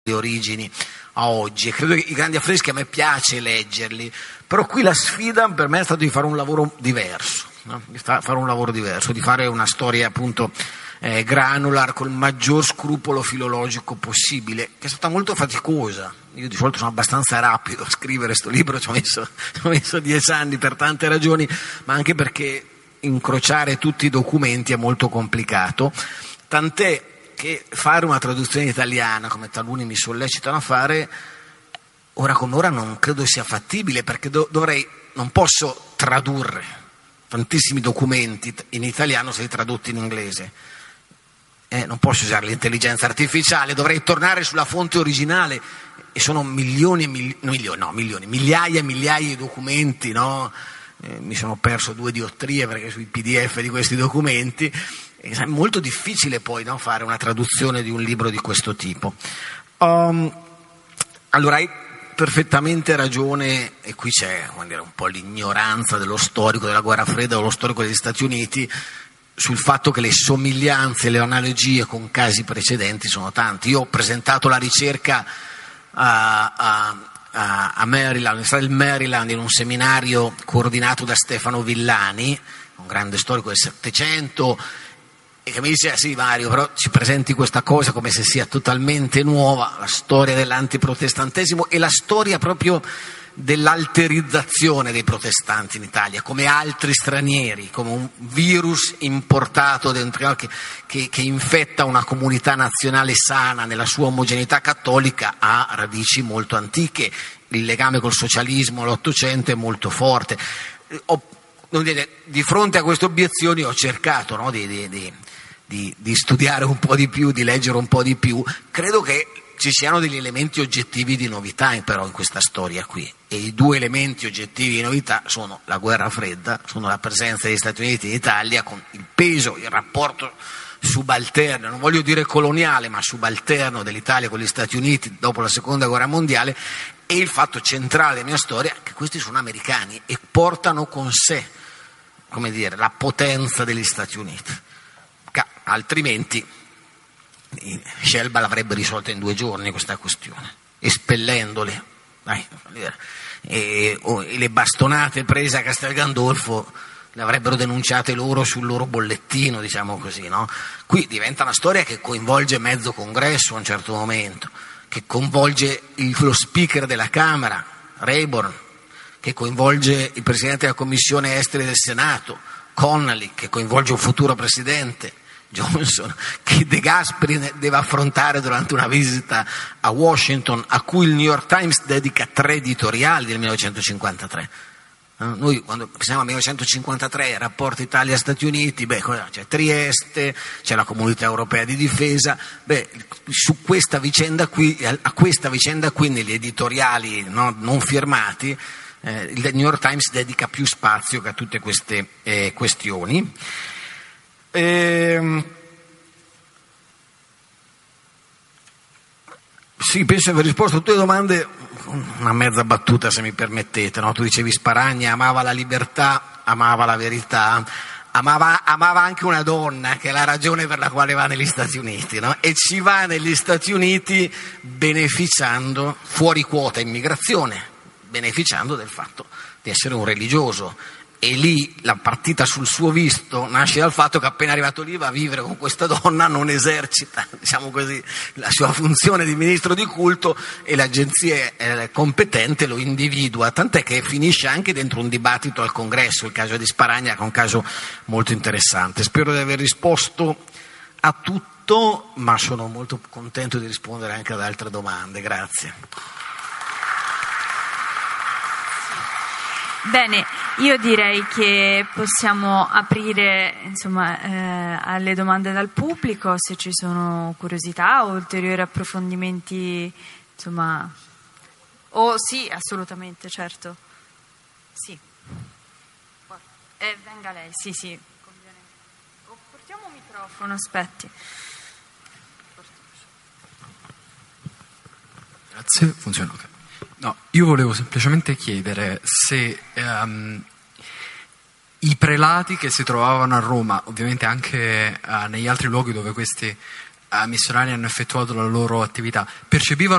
origini a oggi, e credo che i grandi affreschi a me piace leggerli, però qui la sfida per me è stata di fare un lavoro diverso, no? Di fare una storia appunto granular, col maggior scrupolo filologico possibile, che è stata molto faticosa. Io di solito sono abbastanza rapido a scrivere sto libro, ci ho messo 10 anni per tante ragioni, ma anche perché incrociare tutti i documenti è molto complicato, tant'è che fare una traduzione italiana, come taluni mi sollecitano a fare, ora come ora non credo sia fattibile, perché non posso tradurre tantissimi documenti in italiano se li tradotti in inglese. Non posso usare l'intelligenza artificiale, dovrei tornare sulla fonte originale, e sono migliaia e migliaia di documenti, no? Mi sono perso 2 diottrie perché sui PDF di questi documenti è molto difficile poi, no, fare una traduzione di un libro di questo tipo. Allora hai perfettamente ragione, e qui c'è un po' l'ignoranza dello storico della guerra fredda o lo storico degli Stati Uniti sul fatto che le somiglianze e le analogie con casi precedenti sono tante. Io ho presentato la ricerca a Maryland, all'Università del Maryland, in un seminario coordinato da Stefano Villani, un grande storico del Settecento, e che mi dice: sì Mario, però ci presenti questa cosa come se sia totalmente nuova, la storia dell'antiprotestantesimo e la storia proprio dell'alterizzazione dei protestanti in Italia come altri stranieri, come un virus importato dentro, che infetta una comunità nazionale sana nella sua omogeneità cattolica, ha radici molto antiche. Il legame col socialismo all'Ottocento è molto forte. Di fronte a queste obiezioni ho cercato, no, di studiare un po' di più, di leggere un po' di più. Credo che ci siano degli elementi oggettivi di novità però in questa storia qui, e i 2 elementi oggettivi di novità sono la guerra fredda, sono la presenza degli Stati Uniti in Italia, con il peso, il rapporto subalterno, non voglio dire coloniale, ma subalterno dell'Italia con gli Stati Uniti dopo la seconda guerra mondiale, e il fatto centrale della mia storia che questi sono americani e portano con sé, come dire, la potenza degli Stati Uniti, altrimenti Scelba l'avrebbe risolta in 2 giorni questa questione, espellendole, e le bastonate prese a Castel Gandolfo le avrebbero denunciate loro sul loro bollettino, diciamo così, no? Qui diventa una storia che coinvolge mezzo congresso a un certo momento, che coinvolge lo speaker della Camera, Rayburn, che coinvolge il presidente della Commissione Esteri del Senato, Connally, che coinvolge un futuro presidente, Johnson, che De Gasperi deve affrontare durante una visita a Washington, a cui il New York Times dedica 3 editoriali nel 1953. Noi quando pensiamo al 1953, rapporto Italia-Stati Uniti, c'è Trieste, c'è la Comunità Europea di Difesa, su questa vicenda qui, negli editoriali non firmati, il New York Times dedica più spazio che a tutte queste questioni. Sì, penso di aver risposto a tutte le domande. Una mezza battuta, se mi permettete, no? Tu dicevi Sparagna amava la libertà, amava la verità, amava anche una donna, che è la ragione per la quale va negli Stati Uniti, no? E ci va negli Stati Uniti beneficiando, fuori quota immigrazione, beneficiando del fatto di essere un religioso. E lì la partita sul suo visto nasce dal fatto che appena arrivato lì va a vivere con questa donna, non esercita, diciamo così, la sua funzione di ministro di culto, e l'agenzia competente lo individua, tant'è che finisce anche dentro un dibattito al congresso. Il caso di Sparagna è un caso molto interessante. Spero di aver risposto a tutto, ma sono molto contento di rispondere anche ad altre domande. Grazie. Bene, io direi che possiamo aprire alle domande dal pubblico, se ci sono curiosità o ulteriori approfondimenti, sì, assolutamente, certo. Sì. Venga lei, sì. Portiamo un microfono, aspetti. Grazie, funziona ok. No, io volevo semplicemente chiedere se i prelati che si trovavano a Roma, ovviamente anche negli altri luoghi dove questi missionari hanno effettuato la loro attività, percepivano